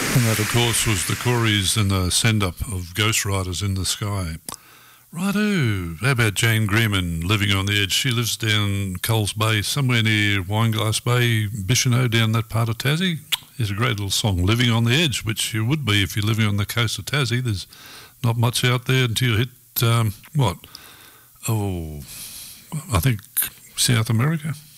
And that, of course, was the Coreys and the send-up of Ghost Riders in the Sky. Righto, how about Jane Greeman, Living on the Edge? She lives down Coles Bay, somewhere near Wineglass Bay, Bicheno, down that part of Tassie. There's a great little song, Living on the Edge, which you would be if you're living on the coast of Tassie. There's not much out there until you hit, I think South America.